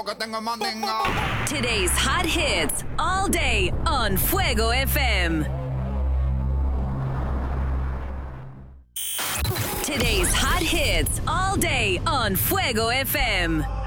lo que tengo es mandinga. Today's hot hits all day on Fuego FM. Today's hot hits all day on Fuego FM.